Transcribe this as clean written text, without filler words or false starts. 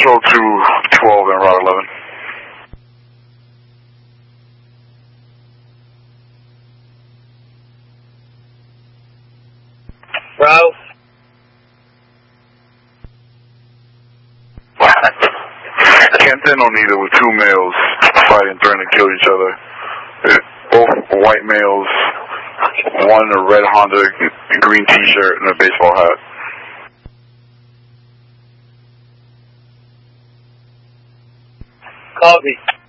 Control 212 and Route 11. Bravo. Kenton Oneida with two males fighting, threatening to kill each other. Both white males, one in a red Honda green t-shirt and a baseball hat. Copy.